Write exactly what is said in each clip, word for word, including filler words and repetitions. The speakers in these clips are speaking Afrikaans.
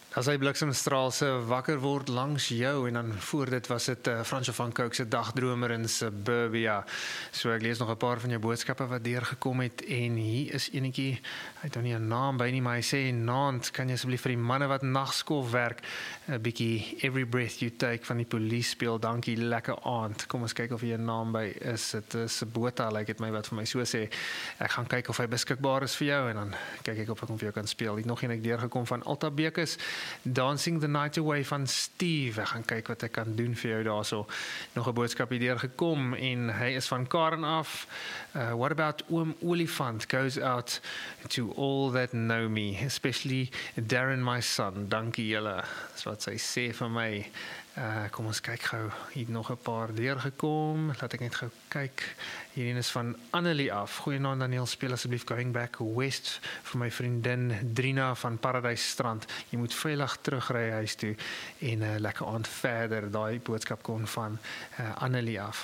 As hy bliksemstraal se wakker word langs jou en dan voor dit was dit uh, Fransjo van Cooke se Dagdromer in Suburbia. So ek lees nog 'n paar van jou boodskappe wat deurgekom het en hier is enetjie, hy het nou nie 'n naam by nie, maar hy sê Naand, kan jy asseblief vir die manne wat nagskool werk 'n bietjie Every Breath You Take van die Police speel. Dankie, lekker aand. Kom ons kyk of hier 'n naam by is. Dit is Botha, lyk dit my wat vir my so sê. Ek gaan kyk of hy beskikbaar is vir jou en dan kyk ek of ek hom vir jou kan speel. Hier nog een ek deurgekom van Alta Bekes. Dancing the Night Away van Steve. Ek gaan kyk wat ek kan doen vir jou daarso. Nog 'n boodskap hier deurgekom en hy is van Karen af. Uh, what about Oom Olifant goes out to all that know me, especially Darren my son. Dankie julle. Dis wat sy sê vir my. Uh, kom ons kyk gou. Hier het nog 'n paar deurgekom. Laat ek net gou kyk. Hierdie is van Annelie af. Goeienaand Daniel, speel asseblief Going Back West vir my vriendin Drina van Paradise Strand. Jy moet veilig terugry huis toe en 'n uh, lekker aand verder. Daai boodskap kom van uh, Annelie af.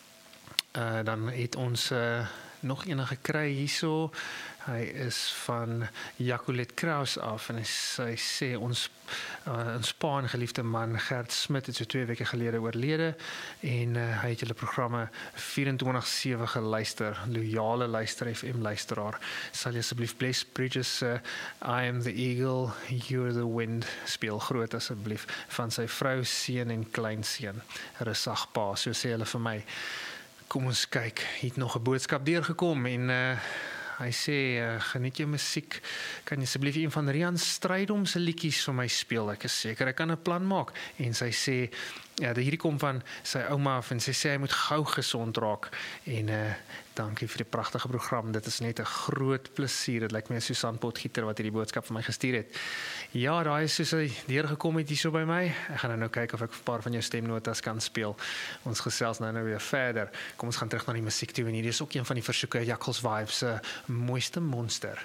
Uh, dan het ons uh, nog een gekry hierso. Hy is van Jacolet Kraus af en hy, hy sê ons uh, ons pa en geliefde man Gert Smit het so twee weke gelede oorlede en uh, hy het julle programme vierentwintig sewe geluister, loyale luister F M luisteraar. Sal jy asseblief Bless Bridges uh, I am the eagle, you're the wind speel groot asseblief van sy vrou, seun en kleinseun. Rusag pa, so sê hulle vir my. Kom ons kyk, hier het nog 'n boodskap deurgekom en uh, hy sê, uh, geniet jou musiek, kan jy asseblief een van Rian Strydom se liedjies vir my speel, ek is seker, ek kan 'n plan maak, en sy sê, ja, hierdie kom van sy ouma af, en sy sê, hy moet gou gesond raak, en uh, dankie vir die prachtige program, dit is net 'n groot plesier, dit lyk my Susan Potgieter wat hierdie boodskap vir my gestuur het. Ja, daar is soos hy deurgekom het hier so by my, ek gaan nou, nou kyk of ek 'n paar van jou stemnotas kan speel, ons gesels nou nou weer verder, kom ons gaan terug na die musiek toe, en hierdie is ook een van die versoeke, Jakkels Vibes se mooiste monster.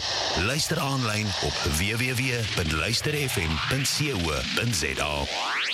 Luister aanlyn op w w w punt luister f m punt co punt za.